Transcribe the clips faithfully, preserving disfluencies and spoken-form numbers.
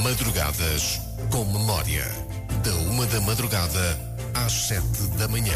Madrugadas com Memória. Da uma da madrugada às sete da manhã.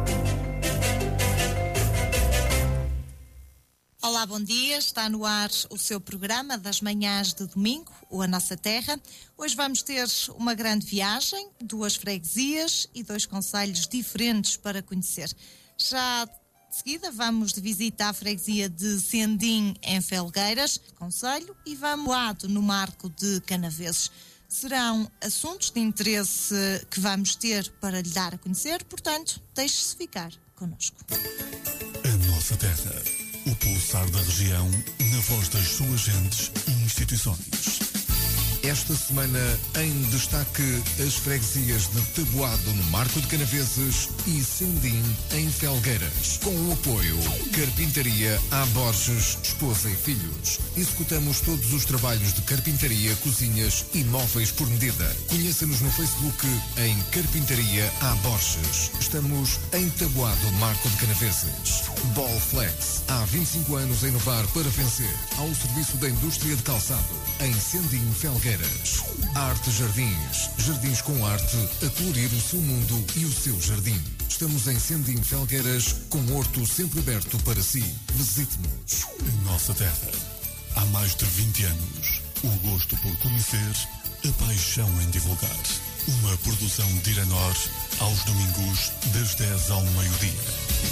Olá, bom dia. Está no ar o seu programa das manhãs de domingo, o A Nossa Terra. Hoje vamos ter uma grande viagem, duas freguesias e dois concelhos diferentes para conhecer. Já de seguida vamos de visita à freguesia de Sendim, em Felgueiras, concelho, e vamos lado no Marco de Canaveses. Serão assuntos de interesse que vamos ter para lhe dar a conhecer, portanto, deixe-se ficar connosco. A Nossa Terra, o pulsar da região, na voz das suas gentes e instituições. Esta semana, em destaque, as freguesias de Taboado, no Marco de Canaveses, e Sendim, em Felgueiras. Com o apoio Carpintaria A. Borges, Esposa e Filhos. Executamos todos os trabalhos de carpintaria, cozinhas e móveis por medida. Conheça-nos no Facebook em Carpintaria A. Borges. Estamos em Taboado, Marco de Canaveses. Ballflex, há vinte e cinco anos a inovar para vencer. Ao serviço da indústria de calçado, em Sendim, Felgueiras. Arte Jardins, jardins com arte a colorir o seu mundo e o seu jardim. Estamos em Sendim, Felgueiras, com o horto sempre aberto para si. Visite-nos. Nossa Terra, há mais de vinte anos, o gosto por conhecer, a paixão em divulgar. Uma produção de Iranor, aos domingos, das dez ao meio-dia.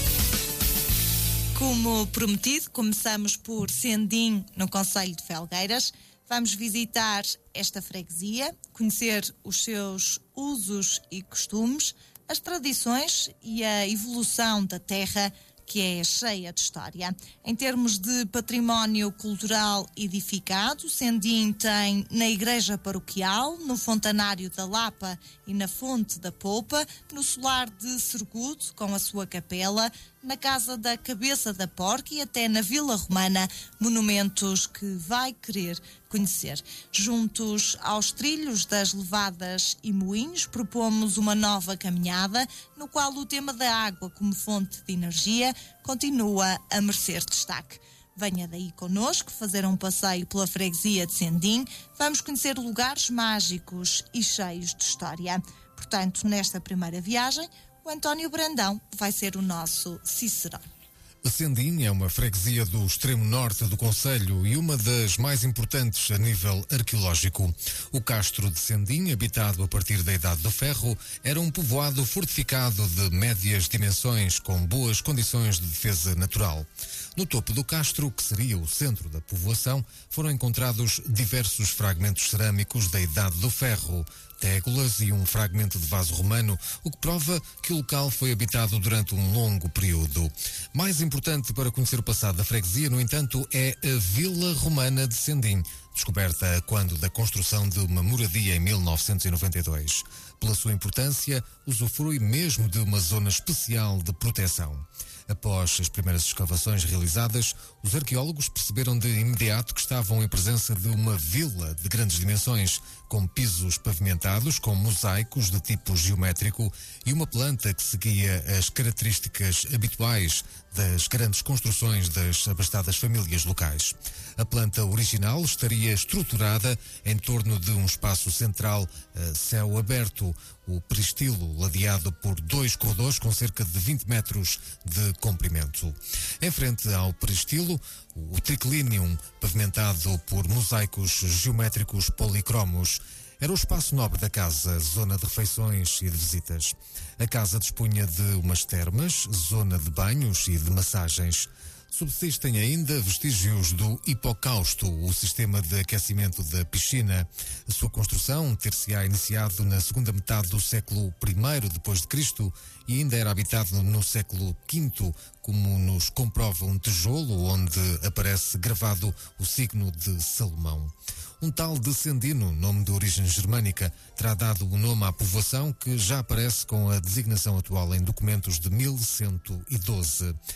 Como prometido, começamos por Sendim, no concelho de Felgueiras. Vamos visitar esta freguesia, conhecer os seus usos e costumes, as tradições e a evolução da terra, que é cheia de história. Em termos de património cultural edificado, Sendim tem na Igreja Paroquial, no Fontanário da Lapa e na Fonte da Polpa, no Solar de Sergudo, com a sua capela, na Casa da Cabeça da Porca e até na Vila Romana, monumentos que vai querer conhecer. Juntos aos trilhos das levadas e moinhos, propomos uma nova caminhada, no qual o tema da água como fonte de energia continua a merecer destaque. Venha daí connosco fazer um passeio pela freguesia de Sendim. Vamos conhecer lugares mágicos e cheios de história. Portanto, nesta primeira viagem, o António Brandão vai ser o nosso Cicerone. Sendim é uma freguesia do extremo norte do concelho e uma das mais importantes a nível arqueológico. O castro de Sendim, habitado a partir da Idade do Ferro, era um povoado fortificado de médias dimensões com boas condições de defesa natural. No topo do castro, que seria o centro da povoação, foram encontrados diversos fragmentos cerâmicos da Idade do Ferro, tégulas e um fragmento de vaso romano, o que prova que o local foi habitado durante um longo período. Mais importante para conhecer o passado da freguesia, no entanto, é a Vila Romana de Sendim, descoberta quando da construção de uma moradia em mil novecentos e noventa e dois. Pela sua importância, usufrui mesmo de uma zona especial de proteção. Após as primeiras escavações realizadas, os arqueólogos perceberam de imediato que estavam em presença de uma vila de grandes dimensões, com pisos pavimentados, com mosaicos de tipo geométrico e uma planta que seguia as características habituais das grandes construções das abastadas famílias locais. A planta original estaria estruturada em torno de um espaço central a céu aberto, o peristilo ladeado por dois corredores com cerca de vinte metros de comprimento. Em frente ao peristilo, o triclinium, pavimentado por mosaicos geométricos policromos, era o espaço nobre da casa, zona de refeições e de visitas. A casa dispunha de umas termas, zona de banhos e de massagens. Subsistem ainda vestígios do hipocausto, o sistema de aquecimento da piscina. A sua construção ter-se-á iniciado na segunda metade do século primeiro depois de Cristo e ainda era habitado no século quinto, como nos comprova um tijolo onde aparece gravado o signo de Salomão. Um tal Descendino, nome de origem germânica, terá dado o nome à povoação que já aparece com a designação atual em documentos de mil cento e doze.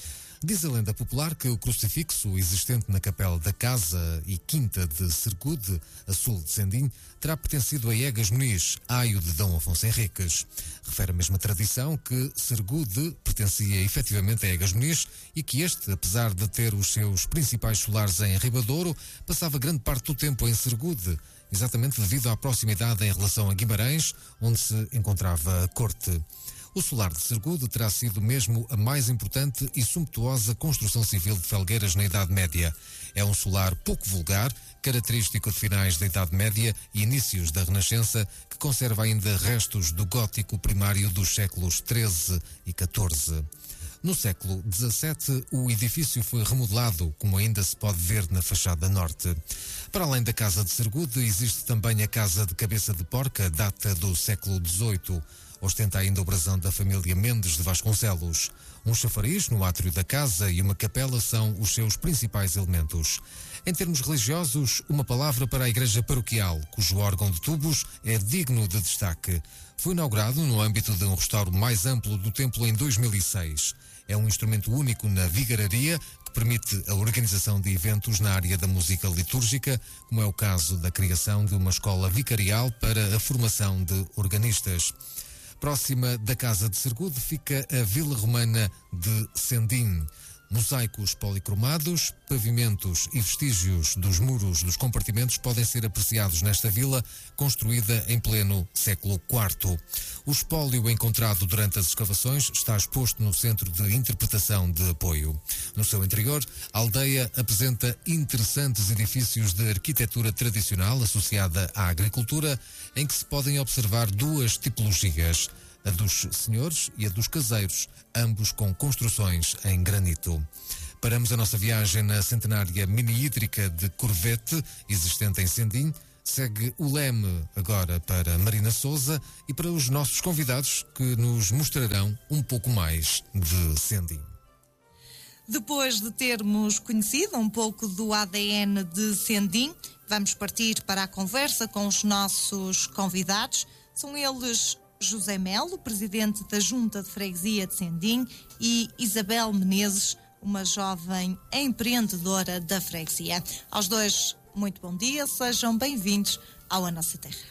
Diz a lenda popular que o crucifixo existente na capela da Casa e Quinta de Sergude, a sul de Sendim, terá pertencido a Egas Muniz, aio de Dom Afonso Henriques. Refere a mesma tradição que Sergude pertencia efetivamente a Egas Muniz e que este, apesar de ter os seus principais solares em Ribadouro, passava grande parte do tempo em Sergude, exatamente devido à proximidade em relação a Guimarães, onde se encontrava a corte. O solar de Sergude terá sido mesmo a mais importante e sumptuosa construção civil de Felgueiras na Idade Média. É um solar pouco vulgar, característico de finais da Idade Média e inícios da Renascença, que conserva ainda restos do gótico primário dos séculos treze e catorze. No século dezassete, o edifício foi remodelado, como ainda se pode ver na fachada norte. Para além da Casa de Sergude, existe também a Casa de Cabeça de Porca, data do século dezoito. Ostenta ainda o brasão da família Mendes de Vasconcelos. Um chafariz no átrio da casa e uma capela são os seus principais elementos. Em termos religiosos, uma palavra para a igreja paroquial, cujo órgão de tubos é digno de destaque. Foi inaugurado no âmbito de um restauro mais amplo do templo em dois mil e seis. É um instrumento único na vigararia que permite a organização de eventos na área da música litúrgica, como é o caso da criação de uma escola vicarial para a formação de organistas. Próxima da Casa de Sergude fica a Vila Romana de Sendim. Mosaicos policromados, pavimentos e vestígios dos muros dos compartimentos podem ser apreciados nesta vila, construída em pleno século quarto. O espólio encontrado durante as escavações está exposto no Centro de Interpretação de Apoio. No seu interior, a aldeia apresenta interessantes edifícios de arquitetura tradicional associada à agricultura, em que se podem observar duas tipologias: a dos senhores e a dos caseiros, ambos com construções em granito. Paramos a nossa viagem na centenária mini-hídrica de Corvete, existente em Sendim. Segue o leme agora para Marina Souza e para os nossos convidados, que nos mostrarão um pouco mais de Sendim. Depois de termos conhecido um pouco do A D N de Sendim, vamos partir para a conversa com os nossos convidados. São eles José Melo, presidente da Junta de Freguesia de Sendim, e Isabel Menezes, uma jovem empreendedora da freguesia. Aos dois, muito bom dia, sejam bem-vindos ao A Nossa Terra.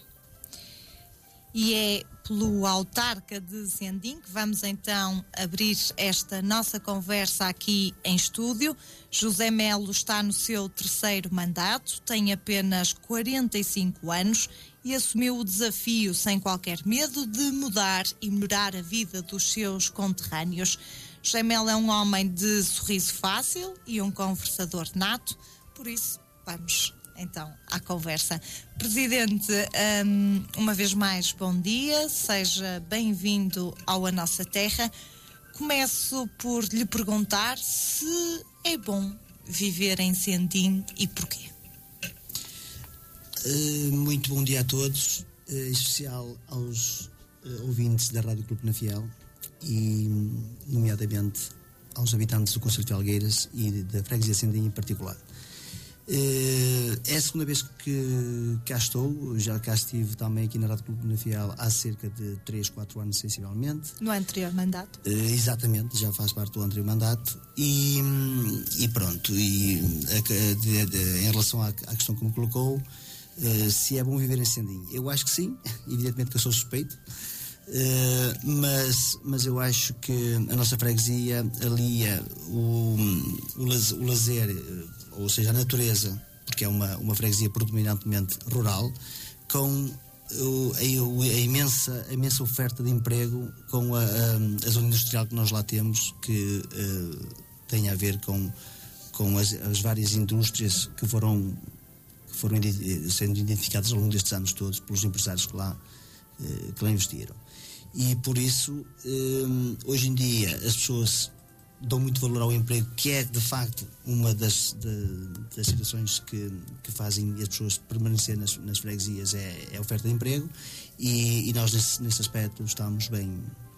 E é pelo autarca de Sendim que vamos então abrir esta nossa conversa aqui em estúdio. José Melo está no seu terceiro mandato, tem apenas quarenta e cinco anos e assumiu o desafio sem qualquer medo de mudar e melhorar a vida dos seus conterrâneos. José Melo é um homem de sorriso fácil e um conversador nato, por isso vamos então à conversa. Presidente, um, uma vez mais, bom dia, seja bem-vindo ao A Nossa Terra. Começo por lhe perguntar se é bom viver em Sendim e porquê. Uh, muito bom dia a todos, uh, em especial aos uh, ouvintes da Rádio Clube Penafiel e, nomeadamente, aos habitantes do concelho de Felgueiras e da freguesia de Sendim em particular. Uh, é a segunda vez que cá estou, já cá estive também aqui na Rádio Clube Penafiel há cerca de três, quatro anos sensivelmente. No anterior mandato? Uh, exatamente, já faz parte do anterior mandato e, e pronto, e a, de, de, em relação à, à questão que me colocou, uh, se é bom viver em Sendim, eu acho que sim, evidentemente que eu sou suspeito. Uh, mas, mas eu acho que a nossa freguesia alia o, o, lazer, o lazer, ou seja, a natureza, porque é uma, uma freguesia predominantemente rural, com o, a, a, imensa, a imensa oferta de emprego, com a, a, a zona industrial que nós lá temos, que uh, tem a ver com, com as, as várias indústrias que foram, que foram sendo identificadas ao longo destes anos todos pelos empresários que lá, uh, que lá investiram. E por isso, hoje em dia, as pessoas dão muito valor ao emprego, que é de facto uma das, de, das situações que, que fazem as pessoas permanecer nas, nas freguesias, é, é a oferta de emprego, e, e nós nesse, nesse aspecto estamos bem,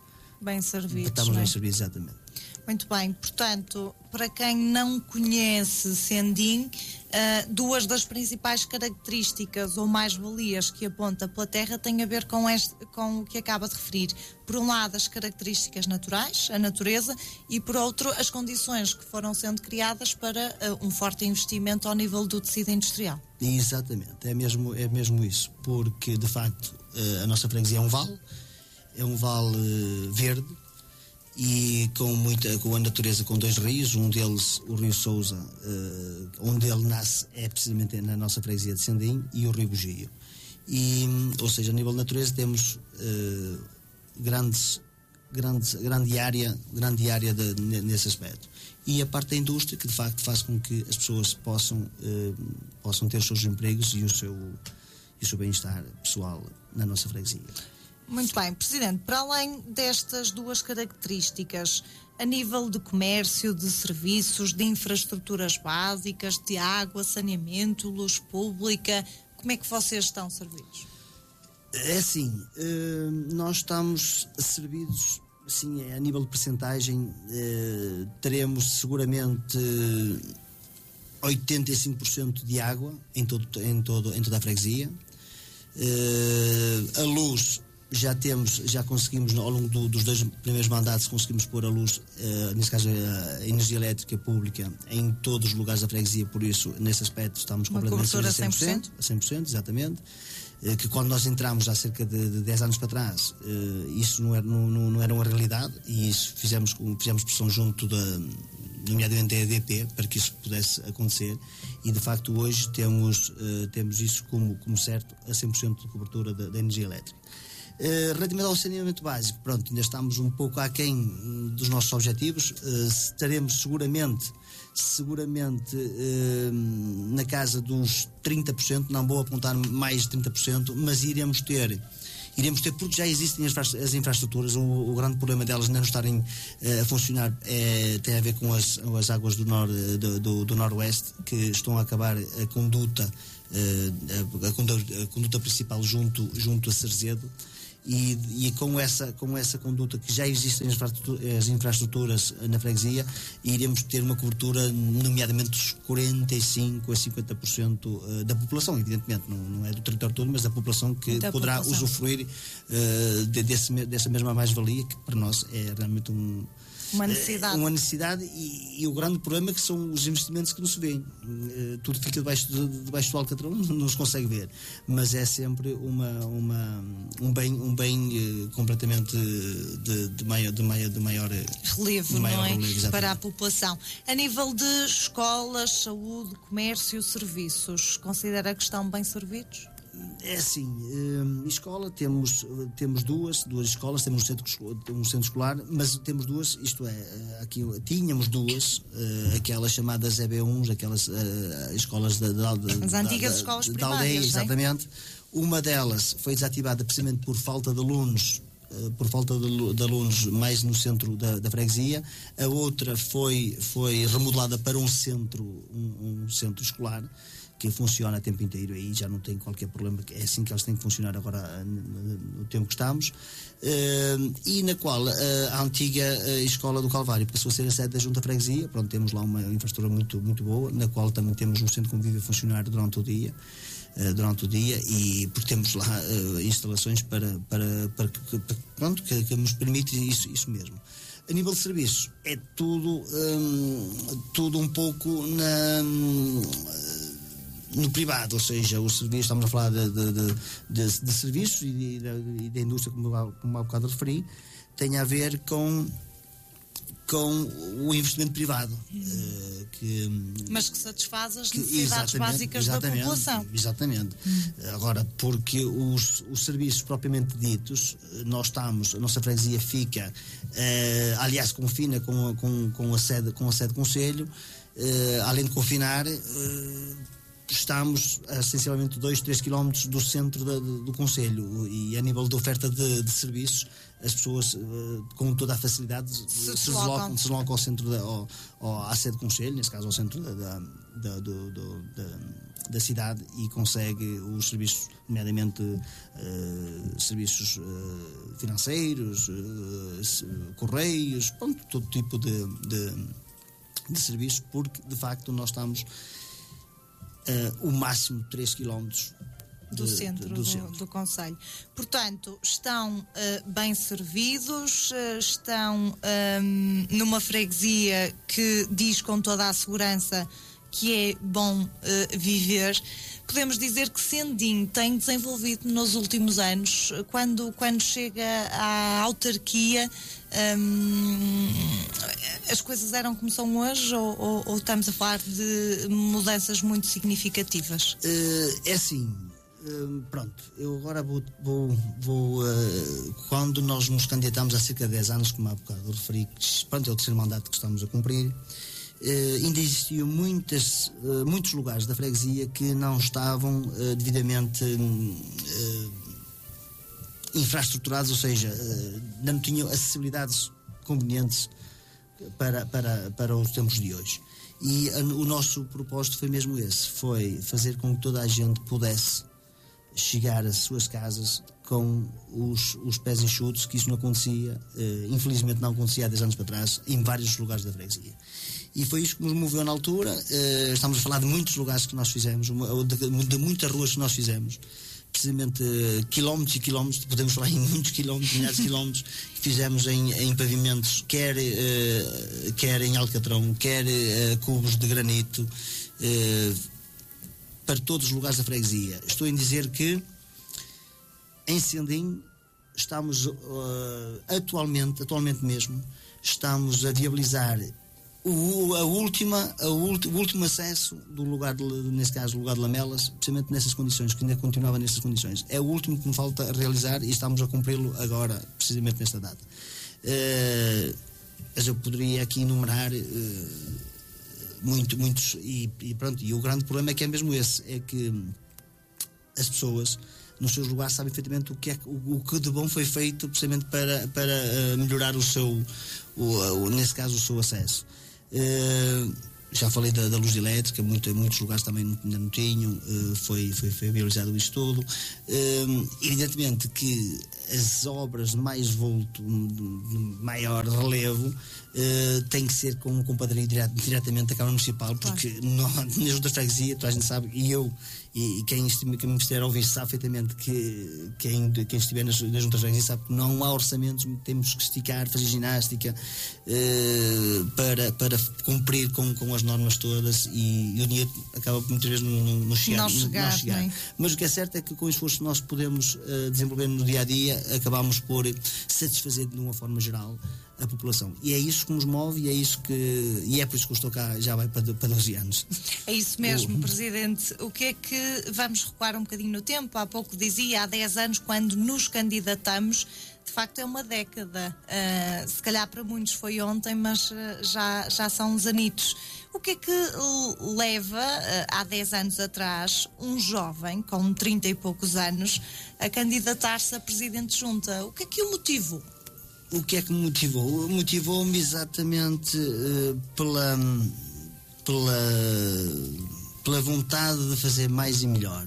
bem servidos. Estamos não é? bem servidos, exatamente. Muito bem, portanto, para quem não conhece Sendim, uh, duas das principais características ou mais-valias que aponta pela terra têm a ver com, este, com o que acaba de referir. Por um lado, as características naturais, a natureza, e por outro, as condições que foram sendo criadas para uh, um forte investimento ao nível do tecido industrial. Exatamente, é mesmo, é mesmo isso, porque de facto uh, a nossa freguesia é um vale, é um vale uh, verde, e com muita com a natureza, com dois rios, um deles, o Rio Sousa, uh, onde ele nasce é precisamente na nossa freguesia de Sendim, e o Rio Bugio. E, ou seja, a nível de natureza temos uh, grandes, grandes, grande área, grande área de, nesse aspecto. E a parte da indústria, que de facto faz com que as pessoas possam, uh, possam ter os seus empregos e o seu, e o seu bem-estar pessoal na nossa freguesia. Muito bem, Presidente, para além destas duas características, a nível de comércio, de serviços, de infraestruturas básicas, de água, saneamento, luz pública, como é que vocês estão servidos? É assim, nós estamos servidos, assim, a nível de percentagem, teremos seguramente oitenta e cinco por cento de água em, todo, em, todo, em toda a freguesia. A luz, já temos, já conseguimos ao longo do, dos dois primeiros mandatos conseguimos pôr a luz, uh, nesse caso a energia elétrica pública em todos os lugares da freguesia, por isso nesse aspecto estamos uma completamente cobertura a cem por cento, a cem por cento, exatamente. Uh, que quando nós entramos há cerca de, de dez anos para trás, uh, isso não era, não, não era uma realidade, e isso fizemos, fizemos pressão junto da, nomeadamente da E D P, para que isso pudesse acontecer, e de facto hoje temos, uh, temos isso como, como certo, a cem por cento de cobertura da, da energia elétrica. Uh, relativamente ao saneamento básico, pronto, ainda estamos um pouco aquém dos nossos objetivos. Uh, estaremos seguramente seguramente uh, na casa dos trinta por cento, não vou apontar mais de trinta por cento, mas iremos ter iremos ter, porque já existem as, as infraestruturas. O, o grande problema delas não estarem uh, a funcionar é, tem a ver com as, as águas do, nor, do, do, do noroeste, que estão a acabar a conduta uh, a, a, conduta, a conduta principal junto, junto a Cerzedo. E, e com, essa, com essa conduta que já existem as infraestruturas na freguesia, iremos ter uma cobertura nomeadamente dos quarenta e cinco a cinquenta por cento da população, evidentemente não, não é do território todo, mas da população que da poderá população. usufruir uh, de, desse, dessa mesma mais-valia, que para nós é realmente um Uma necessidade. Uma necessidade e, e o grande problema é que são os investimentos que não se vêem. Uh, tudo fica debaixo, de, debaixo do alcatrão, não se consegue ver. Mas é sempre uma, uma, um bem, um bem uh, completamente de, de, maior, de, maior, de maior relevo, de maior não é? Relevo, para a população. A nível de escolas, saúde, comércio, serviços, considera que estão bem servidos? É assim, um, escola temos, temos duas, duas escolas, temos um centro, um centro escolar, mas temos duas, isto é, aqui, tínhamos duas, uh, aquelas chamadas E B uns, aquelas uh, escolas da, da, da, as antigas da, escolas da, da primárias, aldeia, é? exatamente. Uma delas foi desativada precisamente por falta de alunos, uh, por falta de, de alunos mais no centro da, da freguesia. A outra foi, foi remodelada para um centro, um, um centro escolar, que funciona a tempo inteiro, aí já não tem qualquer problema, é assim que eles têm que funcionar agora no tempo que estamos, uh, e na qual uh, a antiga uh, Escola do Calvário passou a ser a sede da Junta Freguesia. Pronto, temos lá uma infraestrutura muito, muito boa, na qual também temos um centro de convívio a funcionar durante o dia, uh, durante o dia, e porque temos lá uh, instalações para, para, para, para, para pronto, que, que nos permite isso, isso mesmo. A nível de serviços, é tudo, um, tudo um pouco na... Um, no privado, ou seja, os serviços, estamos a falar de, de, de, de, de serviços e da indústria, como, como há bocado referi, tem a ver com, com o investimento privado. Uh, que, Mas que satisfaz as que, necessidades básicas da população. Exatamente. Hum. Agora, porque os, os serviços propriamente ditos, nós estamos, a nossa freguesia fica, uh, aliás, confina com, com, com, a sede, com a sede do Conselho, uh, além de confinar, uh, estamos a essencialmente dois, três quilómetros do centro da, do concelho, e a nível de oferta de, de serviços as pessoas uh, com toda a facilidade se, se, deslocam, se deslocam ao centro da, ao, ao, à sede do concelho, nesse caso ao centro da, da, da, do, do, da, da cidade, e consegue os serviços, nomeadamente uh, serviços uh, financeiros, uh, correios, pronto, todo tipo de, de, de serviços, porque de facto nós estamos Uh, o máximo três quilómetros do centro do, do, do concelho. Portanto, estão uh, bem servidos, uh, estão um, numa freguesia que diz com toda a segurança que é bom uh, viver. Podemos dizer que Sendim tem desenvolvido nos últimos anos, quando, quando chega à autarquia, um, as coisas eram como são hoje, ou, ou, ou estamos a falar de mudanças muito significativas? Uh, é assim, uh, pronto, eu agora vou, vou, vou uh, quando nós nos candidatamos há cerca de dez anos, como há bocado referi, pronto, é o terceiro mandato que estamos a cumprir. Uh, ainda existiam muitas, uh, muitos lugares da freguesia que não estavam uh, devidamente uh, infraestruturados, ou seja, uh, não tinham acessibilidades convenientes para, para, para os tempos de hoje. E uh, o nosso propósito foi mesmo esse, foi fazer com que toda a gente pudesse chegar às suas casas com os, os pés enxutos, que isso não acontecia, uh, infelizmente não acontecia há dez anos para trás, em vários lugares da freguesia. E foi isso que nos moveu na altura. Uh, estamos a falar de muitos lugares que nós fizemos, de, de muitas ruas que nós fizemos, precisamente uh, quilómetros e quilómetros, podemos falar em muitos quilómetros, milhares de quilómetros, que fizemos em, em pavimentos, quer, uh, quer em alcatrão, quer uh, cubos de granito, uh, para todos os lugares da freguesia. Estou em dizer que em Sendim estamos uh, atualmente, atualmente mesmo, estamos a viabilizar O, a última, a ulti, o último acesso do lugar, de, nesse caso, o lugar de Lamelas, precisamente nessas condições, que ainda continuava nessas condições. É o último que me falta realizar e estamos a cumpri-lo agora, precisamente nesta data. Uh, mas eu poderia aqui enumerar uh, muito, muitos, e, e pronto, e o grande problema é que é mesmo esse, é que as pessoas nos seus lugares sabem perfeitamente o que, é, o, o que de bom foi feito precisamente para, para uh, melhorar o seu, o, o, nesse caso, o seu acesso. Uh, já falei da, da luz elétrica, muito, muitos lugares também ainda não tinham, uh, foi, foi, foi viabilizado isso tudo. Uh, evidentemente que as obras de mais vulto, de maior relevo, uh, têm que ser com um compadrio direto, diretamente da Câmara Municipal, porque claro. Na junta de freguesia, toda a gente sabe, e eu, e, e quem, quem me estiver a ouvir sabe perfeitamente que quem, quem estiver na, na junta de freguesia sabe que não há orçamentos, temos que esticar, fazer ginástica uh, para, para cumprir com, com as normas todas, e, e o dinheiro acaba muitas vezes não, não, não chegar. Não chegar, não chegar. Mas o que é certo é que com o esforço que nós podemos uh, desenvolver no dia a dia, acabamos por satisfazer de uma forma geral a população. E é isso que nos move, e é isso que e é por isso que eu estou cá, já vai para, para doze anos. É isso mesmo, o... Presidente. O que é que vamos recuar um bocadinho no tempo? Há pouco dizia, há dez anos, quando nos candidatamos, de facto é uma década. Uh, se calhar para muitos foi ontem, mas uh, já, já são uns anitos. O que é que leva, uh, há dez anos atrás, um jovem com trinta e poucos anos a candidatar-se a Presidente de Junta? O que é que o motivou? O que é que me motivou? Motivou-me exatamente uh, pela, pela, pela vontade de fazer mais e melhor.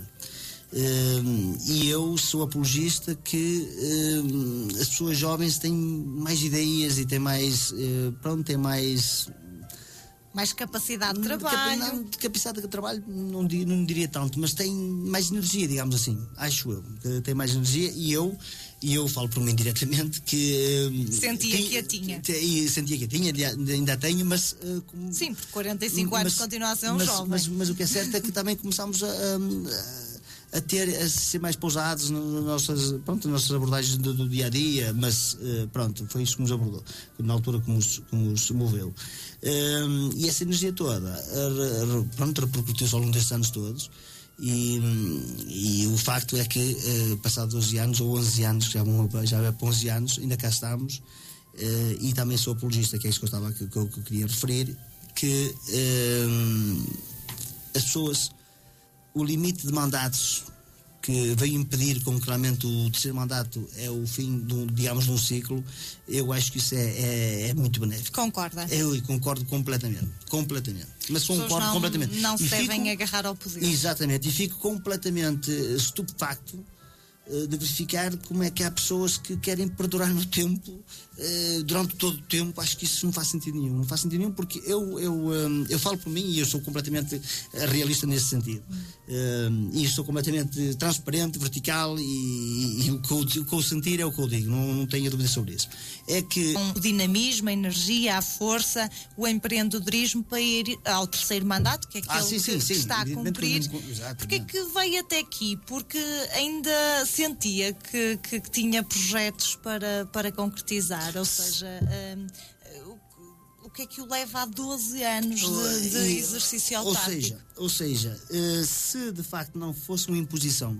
Uh, e eu sou apologista que uh, as pessoas jovens têm mais ideias e têm mais, uh, pronto, têm mais... Mais capacidade de trabalho. Não, de capacidade de trabalho não, não diria tanto, mas tem mais energia, digamos assim, acho eu, que tem mais energia, e eu, e eu falo por mim diretamente que... Sentia tem, que a tinha. Tem, sentia que a tinha, ainda a tenho, mas... Como, sim, porque quarenta e cinco anos continua a ser um mas, jovem. Mas, mas o que é certo é que também começamos a... a a ter, a ser mais pousados nas nossas, pronto, nas nossas abordagens do, do dia a dia, mas uh, pronto, foi isso que nos abordou, na altura que nos, que nos moveu. Uh, e essa energia toda, uh, pronto, repercutiu-se ao longo destes anos todos, e, e o facto é que, uh, passados doze anos ou onze anos, já vão já vai para onze anos, ainda cá estamos, uh, e também sou apologista, que é isso que eu, estava, que, que eu, que eu queria referir, que uh, as pessoas o limite de mandatos que veio impedir com que realmente o terceiro mandato é o fim, do, digamos, de um ciclo, eu acho que isso é, é, é muito benéfico. Concorda? Eu concordo completamente, completamente. Mas concordo não, completamente. Não se e devem fico, agarrar ao poder. Exatamente, e fico completamente estupefacto de verificar como é que há pessoas que querem perdurar no tempo, durante todo o tempo. Acho que isso não faz sentido nenhum. Não faz sentido nenhum porque eu, eu, eu falo por mim e eu sou completamente realista nesse sentido. E eu sou completamente transparente, vertical e, e o, que eu, o que eu sentir é o que eu digo, não, não tenho dúvida sobre isso. É que o dinamismo, a energia, a força, o empreendedorismo para ir ao terceiro mandato, que é aquele ah, sim, sim, que, sim, que está a cumprir. Porque é que veio até aqui? Porque ainda sentia que, que, que tinha projetos para, para concretizar, ou seja, um, o, o que é que o leva a doze anos de, de e, exercício ou autárquico? Seja, ou seja, uh, se de facto não fosse uma imposição,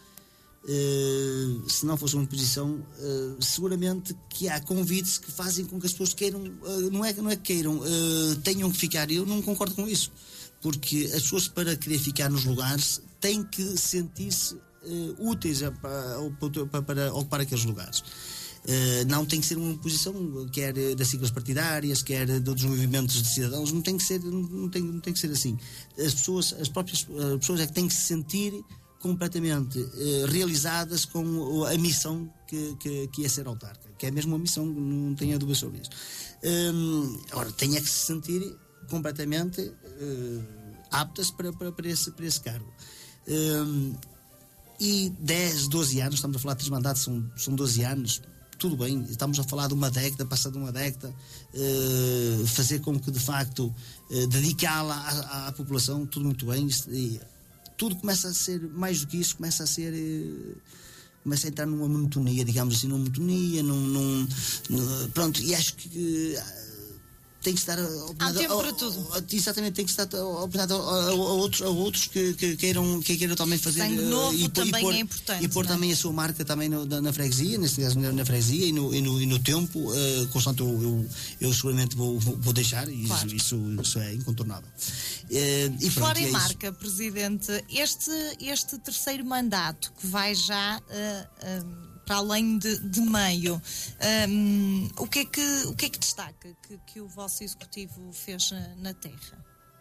uh, se não fosse uma imposição, uh, seguramente que há convites que fazem com que as pessoas queiram, uh, não, é, não é que queiram, uh, tenham que ficar. Eu não concordo com isso, porque as pessoas, para querer ficar nos lugares, têm que sentir-se Uh, úteis a, a, a, para ocupar aqueles lugares. Uh, não tem que ser uma posição, quer das siglas partidárias, quer de outros movimentos de cidadãos, não tem que ser, não tem, não tem que ser assim. As pessoas, as próprias uh, pessoas é que têm que se sentir completamente uh, realizadas com a missão que, que, que é ser autarca, que é mesmo uma missão, não tenho dúvida sobre isso. Um, ora, tem é que se sentir completamente uh, aptas para, para, para, esse, para esse cargo. Um, E dez, doze anos, estamos a falar de três mandatos, são, são doze anos, tudo bem, estamos a falar de uma década, passada uma década, uh, fazer com que de facto uh, dedicá-la à, à população, tudo muito bem, e tudo começa a ser, mais do que isso, começa a ser, uh, começa a entrar numa monotonia, digamos assim, numa monotonia, num, num, num, pronto, e acho que uh, tem que estar há tempo para tudo. Exatamente, tem que estar oportunidade a, a, a outros, a outros que, que, queiram, que queiram também fazer sangue novo e, também e pôr, é importante, e pôr não é? também a sua marca também no, na, na freguesia, neste caso na, na freguesia e no, e no, e no tempo, uh, constante eu, eu, eu seguramente vou, vou deixar, e claro. isso, isso, isso é incontornável. Uh, e Fora pronto, em é marca, isso. Presidente, este, este terceiro mandato que vai já uh, uh, para além de, de meio, um, o, que é que, o que é que destaca que, que o vosso Executivo fez na, na terra?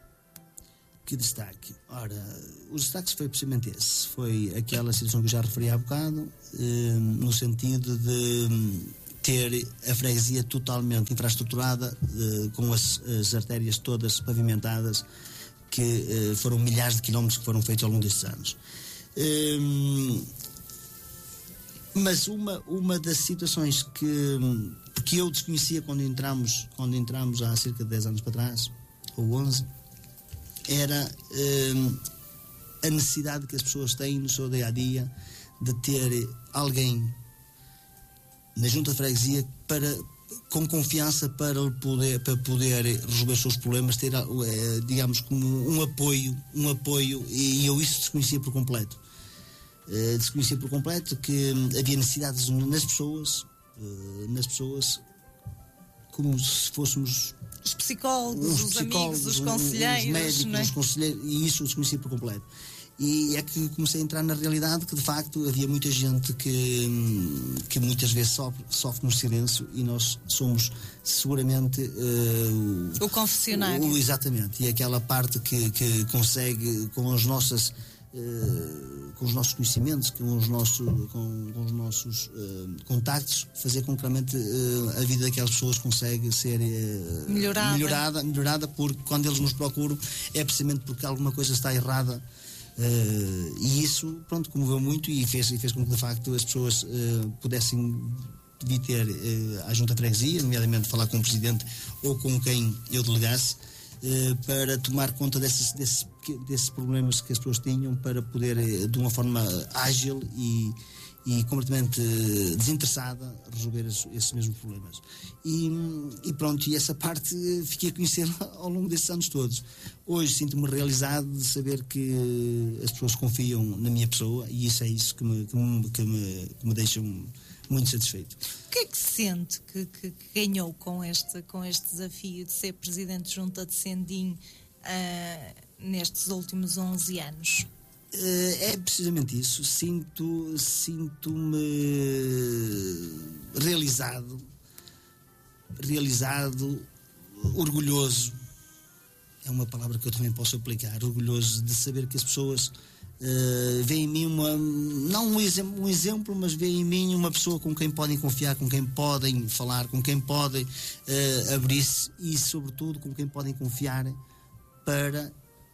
Que destaque? Ora, os destaques foi precisamente esse. Foi aquela situação que eu já referi há bocado, um, no sentido de ter a freguesia totalmente infraestruturada, uh, com as, as artérias todas pavimentadas, que uh, foram milhares de quilómetros que foram feitos ao longo destes anos. Um, Mas uma, uma das situações que, que eu desconhecia quando entramos, quando entramos há cerca de dez anos para trás, ou onze, era hum, a necessidade que as pessoas têm no seu dia a dia de ter alguém na junta de freguesia para, com confiança para poder, para poder resolver os seus problemas, ter, digamos, como um apoio, um apoio, e eu isso desconhecia por completo. Uh, desconhecia por completo que um, havia necessidades nas pessoas, uh, nas pessoas, como se fôssemos os psicólogos, os amigos, os conselheiros, os médicos, não é? os conselheiros, e isso eu desconhecia por completo. E é que comecei a entrar na realidade que de facto havia muita gente que, que muitas vezes sofre, sofre no silêncio, e nós somos seguramente uh, o confessionário. O, exatamente, e aquela parte que, que consegue com as nossas Uh, com os nossos conhecimentos, com os nossos, com, com os nossos uh, contactos, fazer com que realmente uh, a vida daquelas pessoas consegue ser uh, melhorada. melhorada, melhorada, porque quando eles nos procuram é precisamente porque alguma coisa está errada, uh, e isso, pronto, comoveu muito e fez, e fez com que de facto as pessoas uh, pudessem vir ter uh, a junta de freguesia, nomeadamente falar com o presidente ou com quem eu delegasse, uh, para tomar conta desses, desses desses problemas que as pessoas tinham, para poder, de uma forma ágil e, e completamente desinteressada, resolver esses, esses mesmos problemas. E, e pronto, e essa parte fiquei a conhecer ao longo desses anos todos. Hoje sinto-me realizado de saber que as pessoas confiam na minha pessoa, e isso é isso que me, que me, que me, que me deixa muito satisfeito. O que é que se sente que, que, que ganhou com este, com este desafio de ser Presidente de Junta de Sendim uh, nestes últimos onze anos? É precisamente isso. Sinto, sinto-me realizado, realizado, orgulhoso. É uma palavra que eu também posso aplicar. Orgulhoso de saber que as pessoas uh, veem em mim uma, não um exemplo, um exemplo, mas veem em mim uma pessoa com quem podem confiar, com quem podem falar, com quem podem uh, abrir-se e, sobretudo, com quem podem confiar para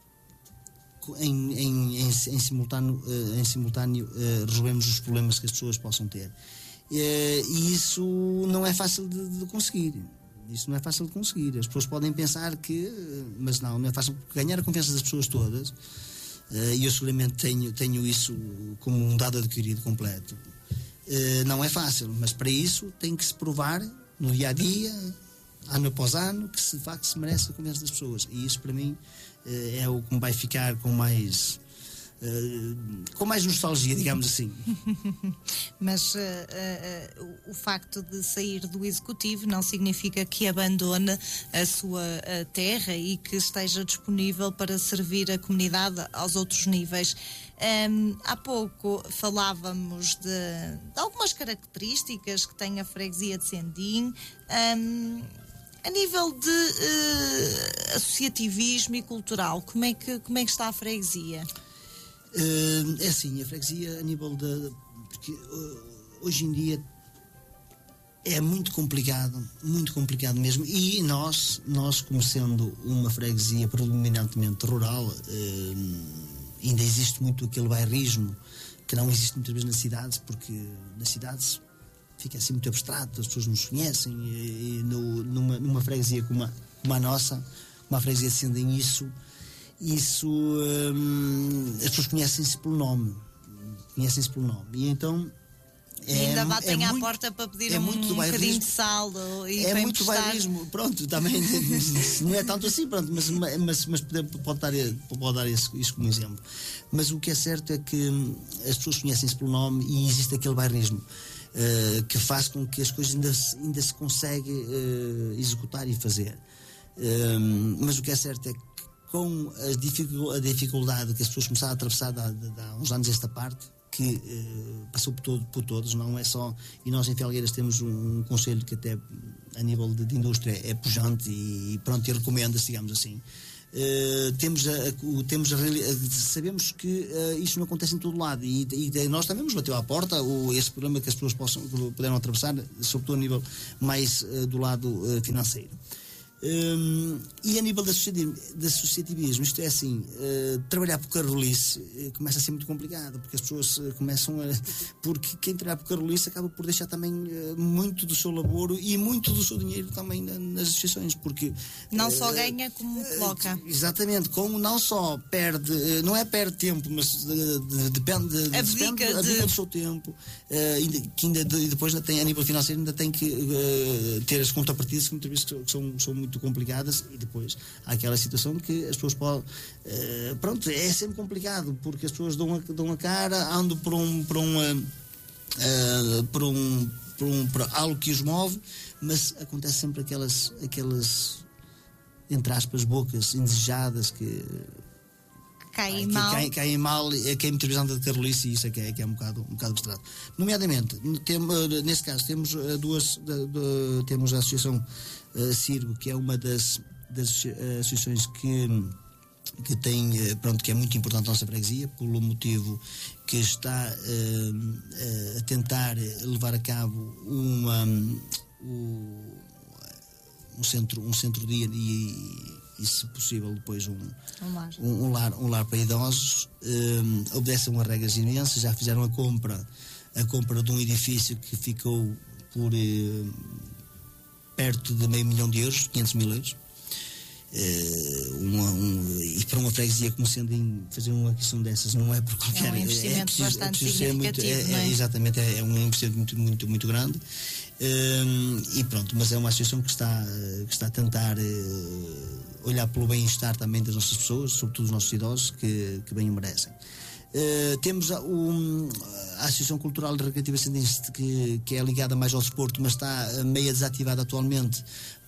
Em, em, em, em simultâneo, uh, em simultâneo uh, resolvemos os problemas que as pessoas possam ter. Uh, e isso não é fácil de, de conseguir. Isso não é fácil de conseguir. As pessoas podem pensar que, uh, mas não, não é fácil. Ganhar a confiança das pessoas todas, uh, e eu seguramente tenho, tenho isso como um dado adquirido completo. Uh, não é fácil, mas para isso tem que se provar no dia a dia, ano após ano, que se, de facto se merece a confiança das pessoas. E isso para mim é o que me vai ficar com mais uh, com mais nostalgia, digamos assim. Mas uh, uh, o facto de sair do executivo não significa que abandone a sua uh, terra e que esteja disponível para servir a comunidade aos outros níveis. Um, há pouco falávamos de, de algumas características que tem a freguesia de Sendim. Um, A nível de uh, associativismo e cultural, como é, que, como é que está a freguesia? Uh, é assim, a freguesia a nível de... Porque uh, hoje em dia é muito complicado, muito complicado mesmo. E nós, nós como sendo uma freguesia predominantemente rural, uh, ainda existe muito aquele bairrismo que não existe muitas vezes nas cidades, porque nas cidades fica assim muito abstrato, as pessoas não se conhecem, e, e no, numa, numa freguesia como a, como a nossa, uma freguesia de Sendim, isso, isso hum, as pessoas conhecem-se pelo nome, conhecem-se pelo nome, e então é, ainda batem é à muito, porta para pedir é um, muito um bocadinho de sal e é para muito emprestar. bairrismo, pronto, também não é tanto assim, pronto, mas, mas, mas pode, pode dar, pode dar isso, isso como exemplo. Mas o que é certo é que as pessoas conhecem-se pelo nome e existe aquele bairrismo Uh, que faz com que as coisas ainda se, ainda se consegue uh, executar e fazer. Uh, mas o que é certo é que com a, dificul- a dificuldade que as pessoas começaram a atravessar há, há uns anos esta parte, que uh, passou por, todo, por todos, não é só... E nós em Felgueiras temos um, um conselho que até a nível de, de indústria é pujante e, pronto, e recomenda-se, digamos assim. Uh, temos a, a, temos a, a, sabemos que uh, isto não acontece em todo lado e, e nós também nos bateu à porta o, esse problema que as pessoas possam, puderam atravessar, sobretudo a nível mais uh, do lado uh, financeiro. Um, e a nível da associativismo, isto é assim, uh, trabalhar por carolice uh, começa a ser muito complicado, porque as pessoas uh, começam a... porque quem trabalha por carolice acaba por deixar também uh, muito do seu laboro e muito do seu dinheiro também na, nas associações, porque não uh, só ganha como uh, coloca. Exatamente, como não só perde, uh, não é perde tempo, mas uh, de, depende, de, abdica depende de... do seu tempo, uh, ainda, que ainda de, depois ainda tem, a nível financeiro ainda tem que uh, ter as contrapartidas que muitas vezes que são, são muito complicadas, e depois há aquela situação que as pessoas podem uh, pronto, é sempre complicado porque as pessoas dão a, dão a cara, andam por um por um, uh, uh, por um por um por algo que os move, mas acontece sempre aquelas aquelas entre aspas bocas indesejadas que caem que, mal, caem, caem mal, caem muitas vezes anda de carolice, e isso é que é, que é um bocado um bocado abstrato. Nomeadamente, tem, nesse caso temos duas de, de, temos a associação Uh, Cirgo, que é uma das, das uh, associações que, que tem, uh, pronto, que é muito importante na nossa freguesia, pelo motivo que está uh, uh, a tentar levar a cabo uma, um, um centro um centro-dia e, e, se possível, depois um, um, lar. um, um, lar, um lar para idosos. Uh, obedecem a regras imensas, já fizeram a compra, a compra de um edifício que ficou por... Uh, perto de meio milhão de euros, quinhentos mil euros. Uh, uma, um, e para uma freguesia como sendo em fazer uma aquisição dessas não é por qualquer... É um investimento é preciso, bastante é preciso significativo, muito, é, é, é? É, exatamente, é, é um investimento muito, muito, muito grande. Uh, e pronto, mas é uma associação que está, que está a tentar uh, olhar pelo bem-estar também das nossas pessoas, sobretudo dos nossos idosos, que, que bem o merecem. Uh, temos a, um, a Associação Cultural e Recreativa Sendense, que, que é ligada mais ao desporto, mas está meio desativada atualmente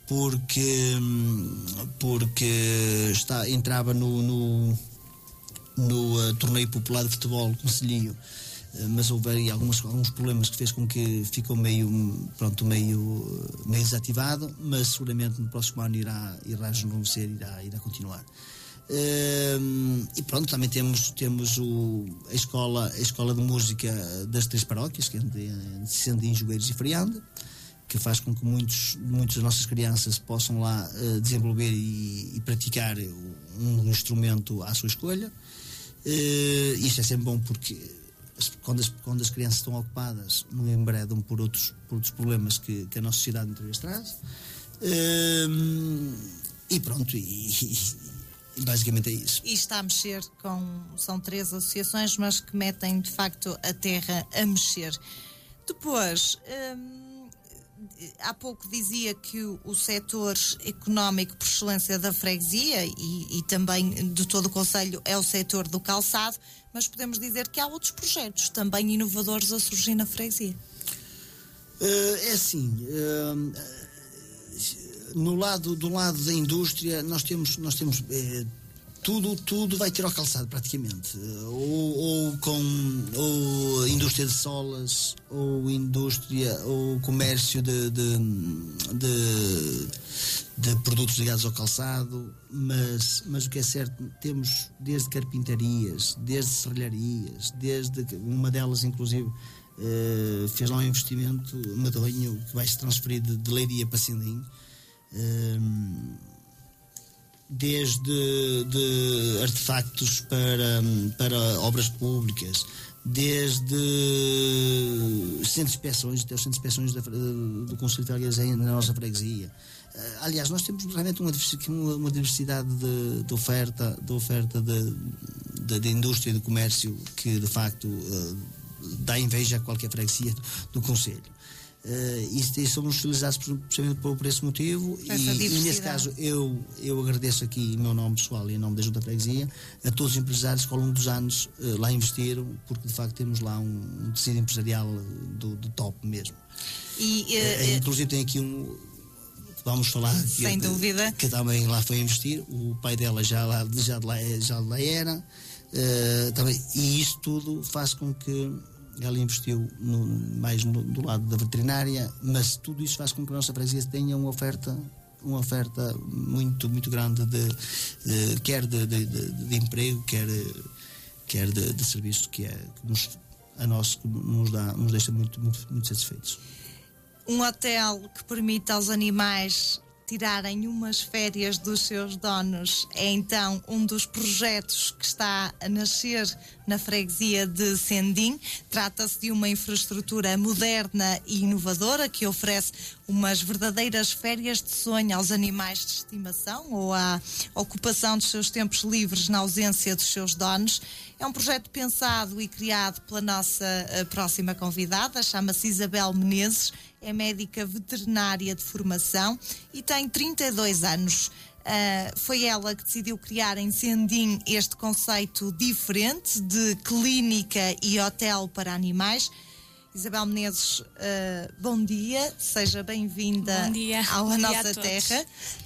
porque, porque está, entrava no, no, no uh, torneio popular de futebol concelhio, uh, mas houve aí alguns, alguns problemas que fez com que ficou meio, pronto, meio, meio desativado, mas seguramente no próximo ano irá, irá rejuvenescer, irá, irá continuar. Uh, e pronto, também temos, temos o, a, escola, a escola de música das três paróquias, que é de Sendim, Jogueiros e Friande, que faz com que muitos, muitas das nossas crianças possam lá uh, desenvolver e, e praticar um, um instrumento à sua escolha. Uh, isto é sempre bom porque quando as, quando as crianças estão ocupadas não embredam por outros, por outros problemas que, que a nossa sociedade muitas vezes traz. Uh, e pronto, e, e basicamente é isso. E está a mexer com, são três associações, mas que metem de facto a terra a mexer. Depois, hum, há pouco dizia que o, o setor económico por excelência da freguesia e, e também de todo o concelho é o setor do calçado, mas podemos dizer que há outros projetos também inovadores a surgir na freguesia. Uh, é assim... Uh, No lado, do lado da indústria, nós temos, nós temos eh, tudo, tudo vai ter ao calçado praticamente, ou, ou com ou indústria de solas, ou indústria, ou comércio de, de, de, de produtos ligados ao calçado, mas, mas o que é certo, temos desde carpintarias, desde serralharias, desde uma delas inclusive eh, fez lá um investimento medonho que vai se transferir de, de Leiria para Sendim. Um, desde de artefactos para, para obras públicas, desde centros de inspeções, até os centros de inspeções da, do Conselho de Freguesia na nossa freguesia. Uh, aliás, nós temos realmente uma diversidade, uma diversidade de, de oferta, de, oferta de, de, de indústria e de comércio que de facto uh, dá inveja a qualquer freguesia do, do Conselho. Uh, e, e somos utilizados precisamente por, por esse motivo e, e nesse caso eu, eu agradeço aqui em meu nome pessoal e em nome da Junta de Freguesia a todos os empresários que ao longo dos anos uh, lá investiram, porque de facto temos lá um, um tecido empresarial do, do top mesmo. E, uh, uh, inclusive tem aqui um, vamos falar sem que, dúvida, que também lá foi investir, o pai dela já lá, já lá, já lá era uh, também, e isto tudo faz com que ela investiu no, mais no, do lado da veterinária, mas tudo isso faz com que a nossa freguesia tenha uma oferta, uma oferta muito, muito grande de, de quer de, de, de, de emprego, quer, quer de, de serviços que, é, que nos, a nós que nos, dá, nos deixa muito, muito, muito satisfeitos. Um hotel que permite aos animais tirarem umas férias dos seus donos é então um dos projetos que está a nascer na freguesia de Sendim. Trata-se de uma infraestrutura moderna e inovadora que oferece umas verdadeiras férias de sonho aos animais de estimação ou à ocupação dos seus tempos livres na ausência dos seus donos. É um projeto pensado e criado pela nossa próxima convidada, chama-se Isabel Menezes, é médica veterinária de formação e tem trinta e dois anos. Uh, foi ela que decidiu criar em Sendim este conceito diferente de clínica e hotel para animais. Isabel Menezes, uh, bom dia, seja bem-vinda à nossa terra.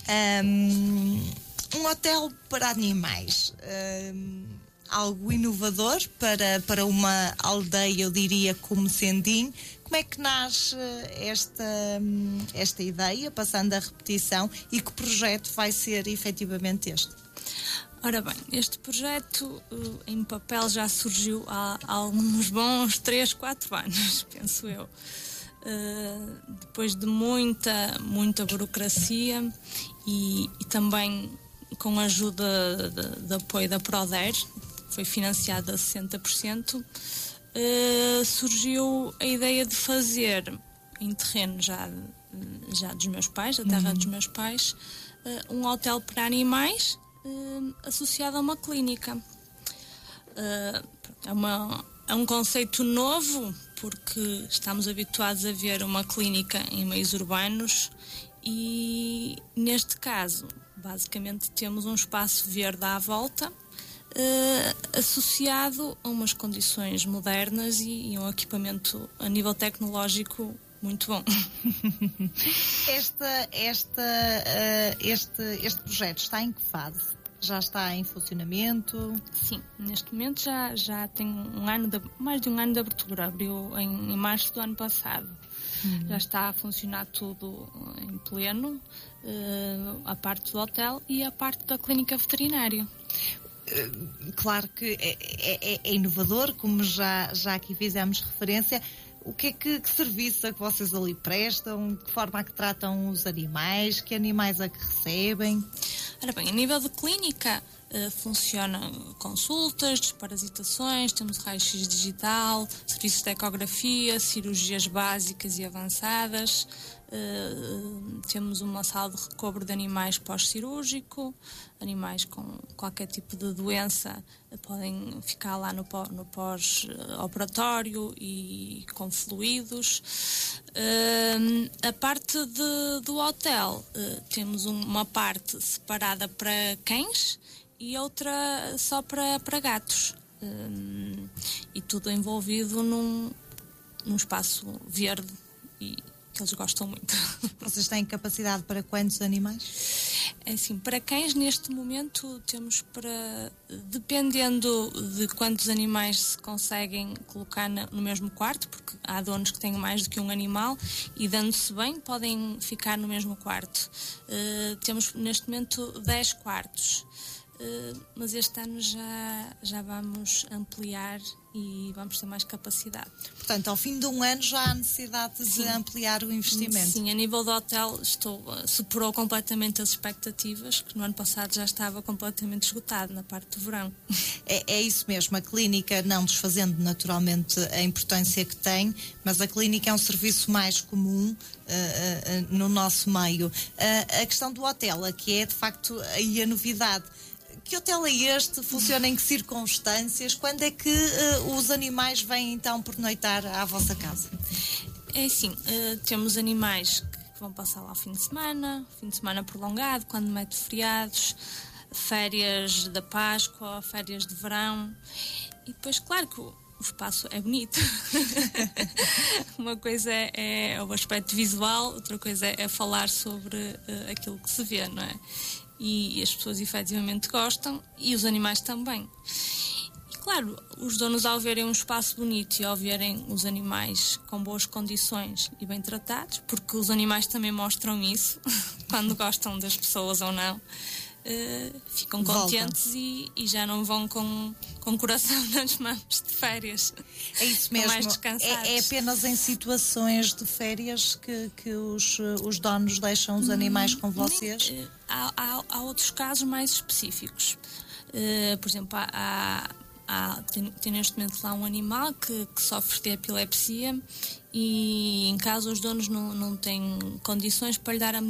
Um, um hotel para animais, um, algo inovador para, para uma aldeia, eu diria, como Sendim. Como é que nasce esta, esta ideia, passando a repetição, e que projeto vai ser efetivamente este? Ora bem, este projeto em papel já surgiu há, há uns bons três, quatro anos, penso eu. Uh, depois de muita, muita burocracia e, e também com a ajuda de, de apoio da Proder, foi financiada a sessenta por cento, Uh, surgiu a ideia de fazer em terreno já, já dos meus pais, da terra uhum. dos meus pais, uh, um hotel para animais uh, associado a uma clínica. Uh, é, uma, é um conceito novo porque estamos habituados a ver uma clínica em meios urbanos e neste caso basicamente temos um espaço verde à volta, Uh, associado a umas condições modernas e, e um equipamento a nível tecnológico muito bom. Esta, esta, uh, este, este projeto está em que fase? já está em funcionamento? Sim, neste momento já, já tem um ano de, mais de um ano de abertura. Abriu em, em março do ano passado. Uhum. Já está a funcionar tudo em pleno, uh, a parte do hotel e a parte da clínica veterinária. Claro que é, é, é inovador, como já, já aqui fizemos referência. O que é que, que serviço é que vocês ali prestam? De que forma é que tratam os animais? Que animais é que recebem? Ora bem, a nível de clínica, uh, funciona consultas, desparasitações, temos raio-x digital, serviços de ecografia, cirurgias básicas e avançadas, uh, temos uma sala de recobro de animais pós-cirúrgico, animais com qualquer tipo de doença podem ficar lá no, no pós-operatório e com fluidos. Uh, a parte de, do hotel, uh, temos uma parte separada para cães e outra só para, para gatos. Uh, e tudo envolvido num, num espaço verde e que eles gostam muito. Vocês têm capacidade para quantos animais? É assim, para cães neste momento temos para, dependendo de quantos animais se conseguem colocar na, no mesmo quarto, porque há donos que têm mais do que um animal e dando-se bem podem ficar no mesmo quarto. Uh, temos neste momento dez quartos. Uh, mas este ano já, já vamos ampliar e vamos ter mais capacidade. Portanto, ao fim de um ano já há necessidade de Sim. ampliar o investimento. Sim, a nível do hotel estou, superou completamente as expectativas, que no ano passado já estava completamente esgotado na parte do verão. É, é isso mesmo, a clínica, não desfazendo naturalmente a importância que tem, mas a clínica é um serviço mais comum uh, uh, no nosso meio. Uh, a questão do hotel, aqui é de facto aí a novidade. Que hotel é este? Funciona em que circunstâncias? Quando é que uh, os animais vêm então pernoitar à vossa casa? É assim, uh, temos animais que vão passar lá o fim de semana, fim de semana prolongado, quando mete feriados, férias da Páscoa, férias de verão. E depois, claro que o espaço é bonito. Uma coisa é, é o aspecto visual, outra coisa é, é falar sobre uh, aquilo que se vê, não é? E as pessoas efetivamente gostam e os animais também. E claro, os donos ao verem um espaço bonito e ao verem os animais com boas condições e bem tratados, porque os animais também mostram isso, quando gostam das pessoas ou não, uh, ficam contentes e, e já não vão com, com o coração nas mãos de férias. É isso mesmo, mais descansados. É, é apenas em situações de férias que, que os, os donos deixam os animais com vocês? Nem, uh, há, há, há outros casos mais específicos. Uh, por exemplo, há, há, há, tem, tem neste momento lá um animal que, que sofre de epilepsia e em caso os donos não, não têm condições para lhe dar a